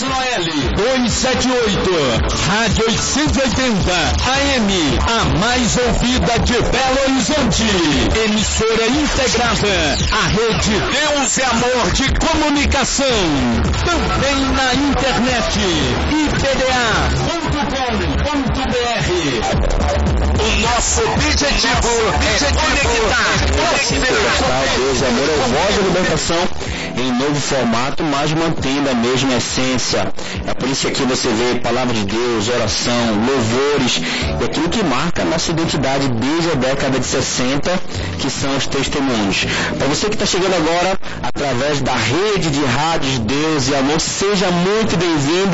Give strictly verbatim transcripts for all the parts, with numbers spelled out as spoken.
Noelle duzentos e setenta e oito, Rádio oitocentos e oitenta A M, a mais ouvida de Belo Horizonte. Emissora integrada à rede Deus é Amor de Comunicação. Também na internet, i p d a ponto com ponto b r. O nosso objetivo é conectar. Deus é Amor é o Voz da Libertação em novo formato, mas mantendo a mesma essência. É por isso que aqui você vê palavra de Deus, oração, louvores, e aquilo que marca a nossa identidade desde a década de sessenta, que são os testemunhos. Para você que está chegando agora, através da rede de rádios Deus e Amor, seja muito bem-vindo.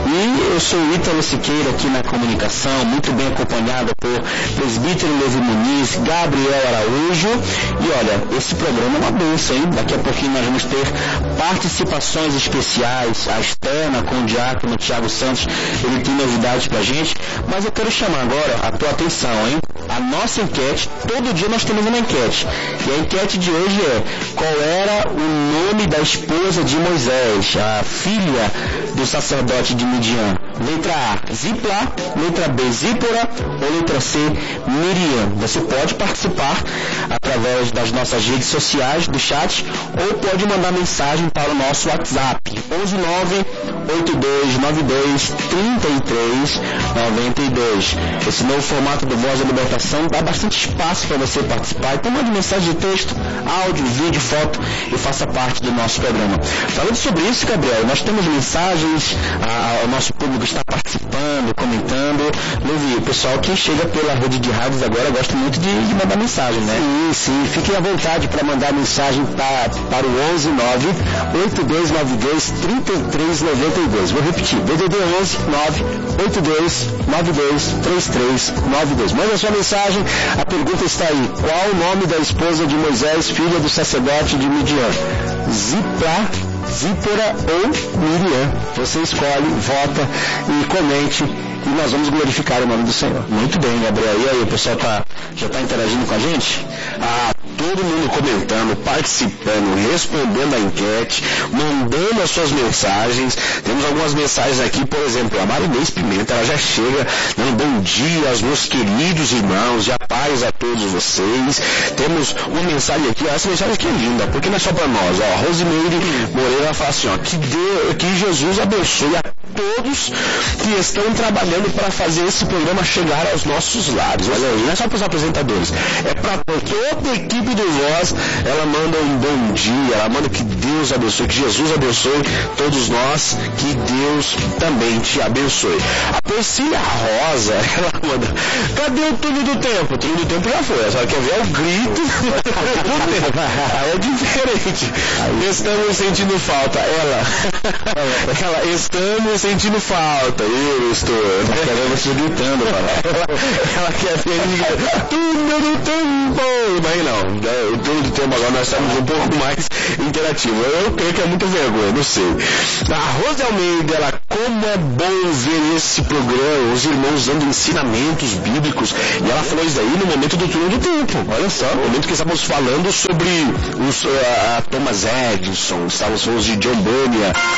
E eu sou Ítalo Siqueira aqui na comunicação, muito bem acompanhado por presbítero Levi Muniz, Gabriel Araújo. E olha, esse programa é uma bênção, hein? Daqui a pouquinho nós vamos ter participações especiais, a externa com o diácono Tiago Santos, ele tem novidades pra gente, mas eu quero chamar agora a tua atenção, hein? A nossa enquete, todo dia nós temos uma enquete, e a enquete de hoje é: qual era o nome da esposa de Moisés, a filha do sacerdote de Midian? Letra A, Zipla, letra B, Zípora, ou letra C, Miriam? Você pode participar através das nossas redes sociais, do chat, ou pode mandar mensagem para o nosso WhatsApp, onze nove oito dois nove dois três três nove dois. Esse novo formato do Voz da Libertação dá bastante espaço para você participar, então mande mensagem de texto, áudio, vídeo, foto e faça parte do nosso programa. Falando sobre isso, Gabriel, nós temos mensagens, a, a, o nosso público está participando, comentando. Levi, o pessoal que chega pela rede de rádios agora gosta muito de, de mandar mensagem, né? Sim, sim, fiquem à vontade para mandar mensagem para, para o onze nove oito dois nove dois três três nove dois. Vou repetir, D D D onze nove oito dois nove dois três três nove dois. Manda sua mensagem, a pergunta está aí: qual o nome da esposa de Moisés, filha do sacerdote de Midian? Zipla, Zípora ou Miriam? Você escolhe, vota e comente, e nós vamos glorificar o nome do Senhor. Muito bem, Gabriel. E aí, o pessoal tá, já está interagindo com a gente? Ah, todo mundo comentando, participando, respondendo a enquete, mandando as suas mensagens. Temos algumas mensagens aqui, por exemplo, a Marinês Pimenta, ela já chega dando bom dia aos meus queridos irmãos e a paz a todos vocês. Temos uma mensagem aqui, ó, essa mensagem aqui é linda, porque não é só para nós, ó. A Rosimeire Moreira fala assim, ó, que, Deus, que Jesus abençoe a todos que estão trabalhando para fazer esse programa chegar aos nossos lares. Olha aí, não é só para os apresentadores, é para toda a equipe do Voz. Ela manda um bom dia, ela manda que Deus abençoe, que Jesus abençoe todos nós, que Deus também te abençoe. A Persília Rosa, ela manda, cadê o túnel do tempo? O túnel do tempo já foi, a senhora quer ver o grito do tempo. Aí é diferente. Estamos sentindo falta. Ela, ela, estamos sentindo falta. Eu estou. Ela quer ver você gritando, ela, ela quer ver túnel do tempo. Mas não, o túnel do tempo agora nós estamos um pouco mais interativo. Eu creio que é muita vergonha, não sei. A Rose Almeida, ela, como é bom ver esse programa, os irmãos dando ensinamentos bíblicos. E ela falou isso daí no momento do túnel do tempo. Olha só, no momento que estávamos falando sobre os, a, a Thomas Edison, estávamos falando de John Bunyan,